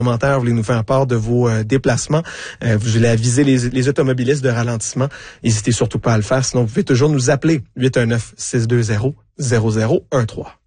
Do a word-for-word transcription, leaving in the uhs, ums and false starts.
Commentaire, vous voulez nous faire part de vos euh, déplacements, euh, vous voulez aviser les, les automobilistes de ralentissement, n'hésitez surtout pas à le faire, sinon vous pouvez toujours nous appeler huit un neuf, six deux zéro, zéro zéro un trois.